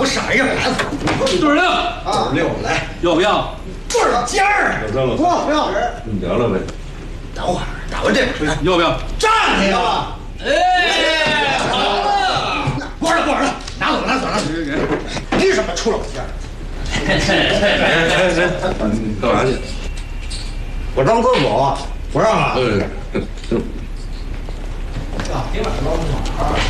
傻一样孩子。 对了啊，26来， 要不要？ 对尖儿。 有这么不要。 你得了呗。 等会儿打完这个， 要不要？ 站起来。 哎，好了， 不玩了，拿走。凭什么出老千？ 你干嘛去？ 我当厕所，不让啊。 对。 今晚捞不好。